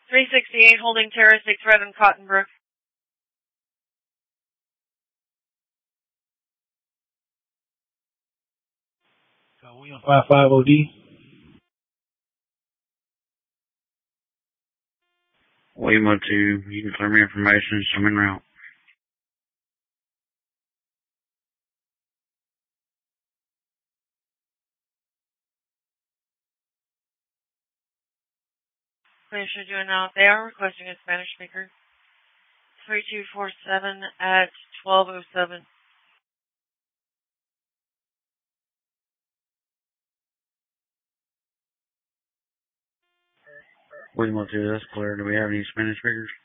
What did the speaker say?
368 holding Terrace 6 Red in Cottonbrook. William 55OD. William 02, you can clear me information, so I'm en route. Clear should you now. They are requesting a Spanish speaker. 3247 at 1207. William 02, that's clear. Do we have any Spanish speakers?